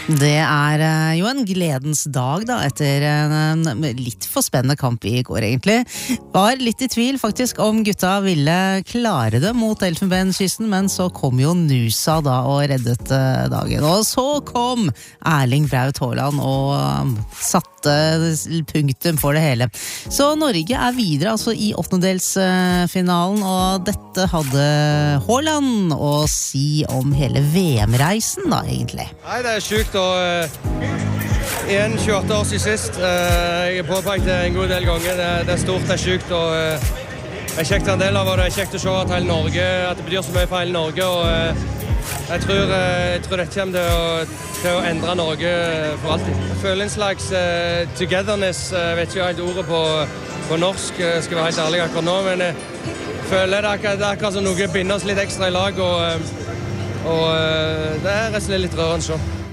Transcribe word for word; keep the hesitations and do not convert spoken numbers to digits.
Det er jo en gledens dag da, etter en litt for spennende kamp i går egentlig. Var litt i tvil faktisk om gutta ville klare det mot Elfenbenskysten, men så kom jo Nusa da og reddet dagen. Og så kom Erling Braut Haaland og satte punktum for det hele. Så Norge er videre altså i åttendedelsfinalen, og dette hadde Haaland å si om hele V M-reisen da egentlig. Nei, det er sykt og uh, igjen tjueåtte år siden sist. Uh, jeg har påpekt det en god del ganger. Det, det er stort, det er sykt og uh, det er kjekt en del av det. Det er kjekt å se at hele Norge, at det betyr så mye for hele Norge og uh, jeg tror, uh, jeg tror dette kommer til å, til å endre Norge for alltid. Jeg føler en slags uh, togetherness, jeg uh, vet ikke helt ordet på, på norsk, uh, skal være helt ærlig akkurat nå, men jeg uh, føler det er akkurat, det er akkurat som noe binder oss litt ekstra i lag og uh, Og uh, det er rett og slett litt rørende å se.